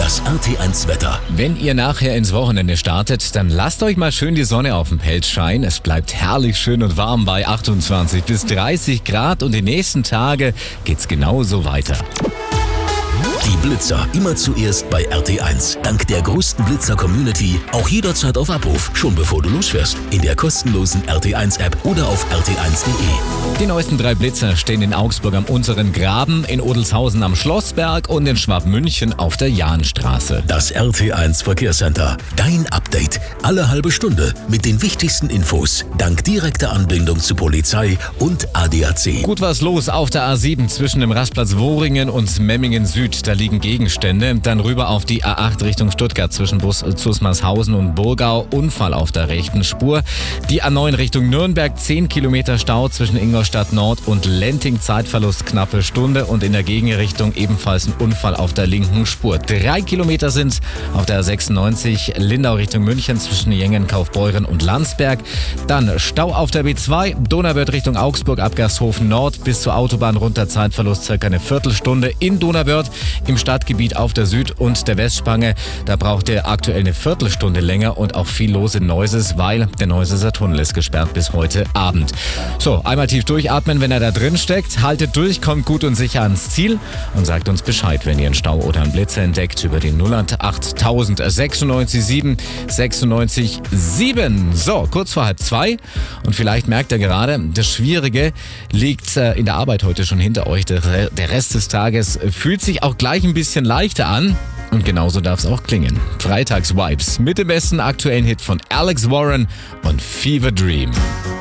Das RT1 Wetter. Wenn ihr nachher ins Wochenende startet, dann lasst euch mal schön die Sonne auf dem Pelz scheinen. Es bleibt herrlich schön und warm bei 28 bis 30 Grad und die nächsten Tage geht's genauso weiter. Die Blitzer immer zuerst bei RT1. Dank der größten Blitzer-Community auch jederzeit auf Abruf, schon bevor du losfährst. In der kostenlosen RT1-App oder auf rt1.de. Die neuesten 3 Blitzer stehen in Augsburg am unteren Graben, in Odelshausen am Schlossberg und in Schwabmünchen auf der Jahnstraße. Das RT1 Verkehrscenter. Dein Update. Alle halbe Stunde mit den wichtigsten Infos. Dank direkter Anbindung zu Polizei und ADAC. Gut was los auf der A7 zwischen dem Rastplatz Wohringen und Memmingen Süd. Da liegen Gegenstände. Dann rüber auf die A8 Richtung Stuttgart zwischen Zusmarshausen und Burgau. Unfall auf der rechten Spur. Die A9 Richtung Nürnberg. 10 Kilometer Stau zwischen Ingolstadt Nord und Lenting. Zeitverlust knappe Stunde. Und in der Gegenrichtung ebenfalls ein Unfall auf der linken Spur. 3 Kilometer sind auf der A96 Lindau Richtung München zwischen Jengen, Kaufbeuren und Landsberg. Dann Stau auf der B2 Donauwörth Richtung Augsburg ab Gasthofen Nord bis zur Autobahn runter. Zeitverlust circa eine Viertelstunde in Donauwörth. Im Stadtgebiet auf der Süd- und der Westspange, da braucht ihr aktuell eine Viertelstunde länger und auch viel los in Neuses, weil der Neuseser Tunnel ist gesperrt bis heute Abend. So, einmal tief durchatmen, wenn ihr da drin steckt. Haltet durch, kommt gut und sicher ans Ziel und sagt uns Bescheid, wenn ihr einen Stau oder einen Blitzer entdeckt über den 08000 96 7 96 7. So, kurz vor 1:30 und vielleicht merkt ihr gerade, das Schwierige liegt in der Arbeit heute schon hinter euch. Der Rest des Tages fühlt sich auch gleich ein bisschen leichter an. Und genauso darf es auch klingen. Freitags-Vibes mit dem besten aktuellen Hit von Alex Warren und Fever Dream.